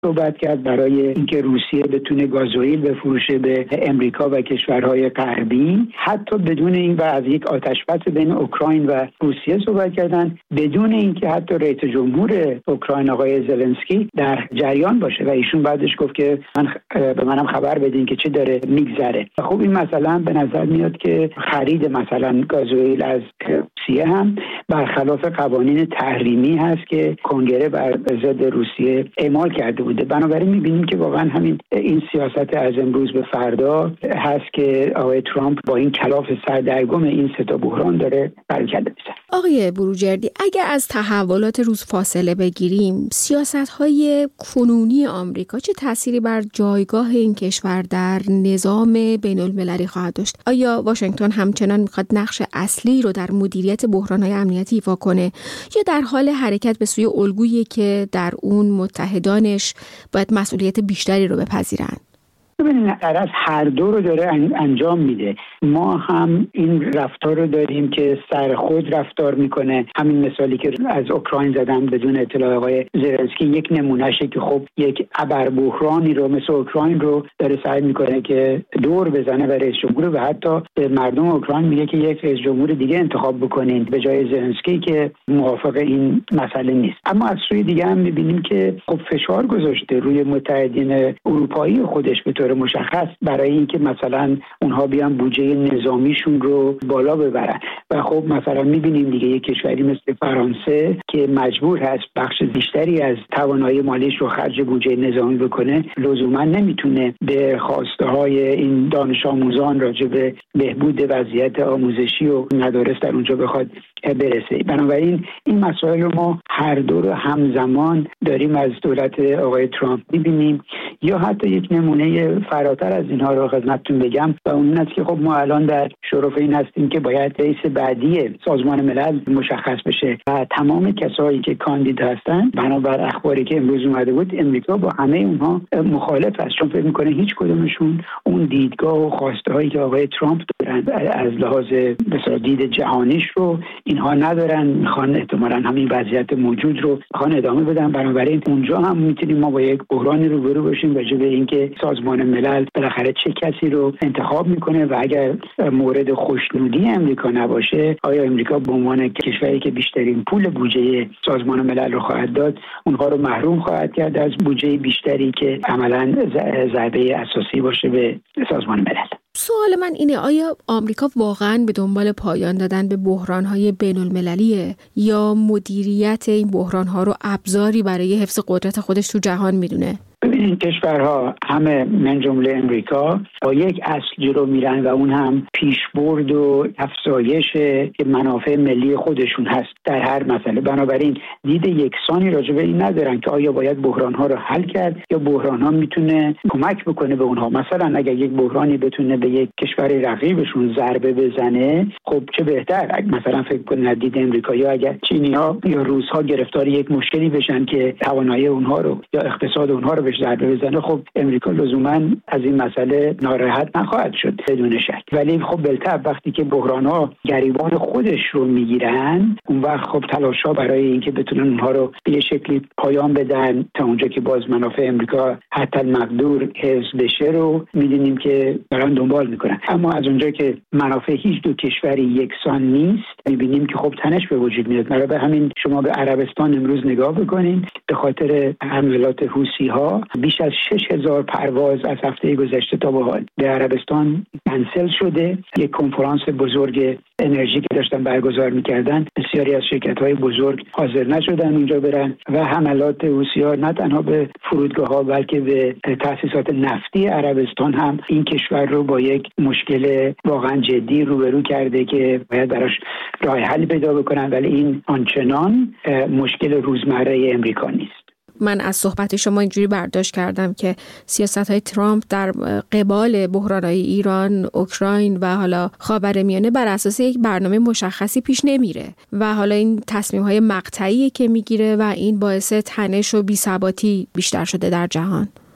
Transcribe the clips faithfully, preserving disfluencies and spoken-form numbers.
صحبت کرد برای اینکه روسیه بتونه گازوئیل بفروشه به امریکا و کشورهای غربی، حتی بدون این و از یک آتشبس بین اوکراین و روسیه صحبت کردن، بدون اینکه حتی رئیس جمهور اوکراین آقای زلنسکی در جریان باشه و ایشون بعدش گفت که من به منم خبر بدین که چه داره میگذره. خب این مثلا به نظر میاد که خرید مثلا گازوئیل از روسیه هم برخلاف قوانین تحریمی هست که کنگره بر ضد روسیه اعمال کرده بوده. بنابراین میبینیم که واقعا همین این سیاست از امروز به فردا هست که آقای ترامپ با این کلاف سردرگم این سه تا بحران داره برکله میزنه. آقای بروجردی، اگر از تحولات روز فاصله بگیریم، سیاست‌های کنونی آمریکا چه تأثیری بر جایگاه این کشور در نظام بین‌المللی خواهد داشت؟ آیا واشنگتن همچنان میخواد نقش اصلی رو در مدیریت بحران‌های امنیتی ایفا کنه یا در حال حرکت به سوی الگویی که در اون متحدانش باید مسئولیت بیشتری رو بپذیرن؟ ببینید، طرف هر دو رو داره انجام میده. ما هم این رفتار رو داریم که سر خود رفتار میکنه. همین مثالی که از اوکراین زدم بدون اطلاع آقای زلنسکی یک نمونهشه که خب یک ابر بحرانی رو مثل اوکراین رو داره سعی میکنه که دور بزنه به رئیس جمهور و حتی به مردم اوکراین میگه که یک رئیس جمهور دیگه انتخاب بکنین به جای زلنسکی که موافق این مسئله نیست. اما از سوی دیگه هم میبینیم که خب فشار گذاشته روی متحدین اروپایی خودش به طور مشخص برای اینکه مثلا اونها بیان بودجه نظامیشون رو بالا ببرن و خب مثلا میبینیم دیگه یک کشوری مثل فرانسه که مجبور هست بخش بیشتری از توانایی مالیش رو خرج بودجه نظامی بکنه، لزوما نمیتونه به خواسته های این دانش آموزان راجع به بهبود وضعیت آموزشی و مدارس در اونجا بخواد برسه. بنابراین این مسائل رو ما هر دو رو همزمان داریم از دولت آقای ترامپ میبینیم. یا حتی یک نمونه فراتر از اینها رو خدمتتون بگم و اون است که خب ما الان در شرف این هستیم که باید رئیس بعدی سازمان ملل مشخص بشه و تمام کسایی که کاندید هستن بنابر اخباری که امروز اومده بود امریکا با همه اونها مخالف است، چون فکر میکنه هیچ کدومشون اون دیدگاه و خواسته هایی که آقای ترامپ دارن از لحاظ مثلا دید جهانیش رو اینها ندارن، میخوان احتمالاً همین وضعیت موجود رو میخوان ادامه بدن. بنابراین اونجا هم میتونیم ما با یک بحرانی روبرو بشیم راجع به اینکه سازمان ملل بالاخره چه کسی رو انتخاب میکنه و اگر مورد خوشنودی امریکا نباشه آیا امریکا به عنوان کشوری که بیشترین پول بودجه سازمان ملل رو خواهد داد اونها رو محروم خواهد کرد از بودجه بیشتری که عملاً ضربه اساسی باشه به سازمان ملل. سوال من اینه، آیا آمریکا واقعاً به دنبال پایان دادن به بحران‌های بین‌المللیه یا مدیریت این بحران‌ها رو ابزاری برای حفظ قدرت خودش تو جهان میدونه؟ ببینید، کشورها همه من جمله امریکا با یک اصل جلو میرن و اون هم پیشبرد و افزایش منافع ملی خودشون هست در هر مسئله. بنابراین دید یکسانی راجع به این ندارن که آیا باید بحران‌ها رو حل کرد یا بحران‌ها میتونه کمک بکنه به اونها. مثلا اگر یک بحرانی بتونه به یک کشور رقیبشون ضربه بزنه خب چه بهتر. مثلا فکر کنید دید امریکا یا اگر چینی‌ها یا روس‌ها گرفتار یک مشکلی بشن که توانایی اونها رو یا اقتصاد اونها رو ضربه بزنه خب امریکا لزوما از این مسئله ناراحت نخواهد شد بدون شک. ولی خب بالطبع وقتی که بحران‌ها گریبان خودش رو میگیرن اون وقت خب تلاش‌ها برای اینکه بتونن اونها رو به شکلی پایان بدن تا اونجا که باز منافع امریکا حتی المقدور حفظ بشه رو می‌بینیم که دارن دنبال میکنن. اما از اونجا که منافع هیچ دو کشوری یکسان نیست می‌بینیم که خب تنش به وجود میاد. برای همین شما به عربستان امروز نگاه بکنین، به خاطر حملات حوثی‌ها بیش از شش هزار پرواز از هفته گذشته تا به حال به عربستان کنسل شده. یک کنفرانس بزرگ انرژی که داشتن برگزار می‌کردن بسیاری از شرکت‌های بزرگ حاضر نشدن اونجا برن و حملات حوثی‌ها نه تنها به فرودگاه‌ها بلکه به تأسیسات نفتی عربستان هم این کشور رو با یک مشکل واقعا جدی روبرو کرده که باید براش راه حل پیدا بکنن، ولی این آنچنان مشکل روزمره امریکا نیست. من از صحبت شما اینجوری برداشت کردم که سیاست‌های ترامپ در قبال بحران‌های ایران، اوکراین و حالا خاورمیانه بر اساس یک برنامه مشخصی پیش نمیره و حالا این تصمیم‌های مقطعی که میگیره و این باعث تنش و بی‌ثباتی بیشتر شده در جهان.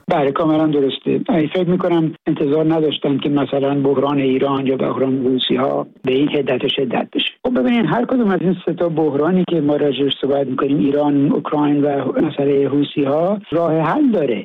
بله کاملا درسته. فکر میکنم انتظار نداشتن که مثلا بحران ایران یا بحران روسی ها به این حدت و شدت بشه. خب ببینید هر کدوم از این سه تا بحرانی که ما راجعش صحبت میکنیم، ایران، اوکراین و مسئله روسی ها، راه حل داره.